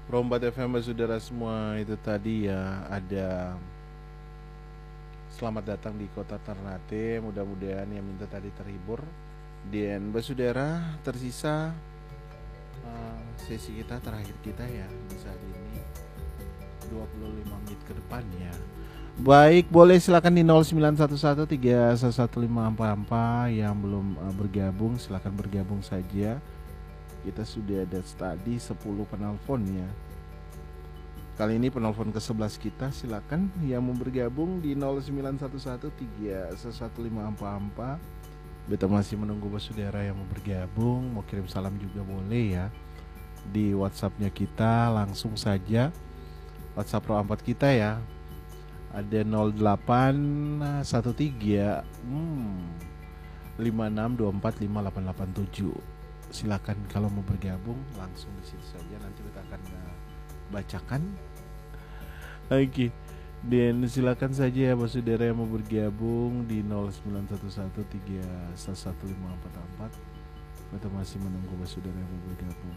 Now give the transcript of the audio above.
Rombat FM saudara semua, itu tadi ya ada selamat datang di kota Ternate. Mudah-mudahan yang minta tadi terhibur. Dan saudara tersisa sesi kita terakhir kita ya di saat ini 25 menit ke depan ya. Baik, boleh silakan di 0911311544 yang belum bergabung silakan bergabung saja. Kita sudah ada tadi 10 penelpon ya. Kali ini penelpon ke-11 kita, silakan yang mau bergabung di 0911311544. Beta masih menunggu saudara yang mau bergabung, mau kirim salam juga boleh ya. Di WhatsApp-nya kita langsung saja. WhatsApp Pro 4 kita ya. Ada 0813 56245887. Silakan kalau mau bergabung langsung di situ saja, nanti kita akan bacakan. Oke. Dan silakan saja ya saudara yang mau bergabung di 0911311544. Kita masih menunggu saudara yang mau bergabung.